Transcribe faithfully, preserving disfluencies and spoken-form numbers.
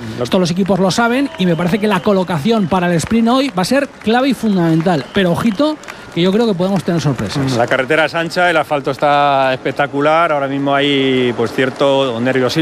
Esto los equipos lo saben y me parece que la colocación para el sprint hoy va a ser clave y fundamental. Pero ojito, que yo creo que podemos tener sorpresas. La carretera es ancha, el asfalto está espectacular. Ahora mismo hay pues cierto nerviosismo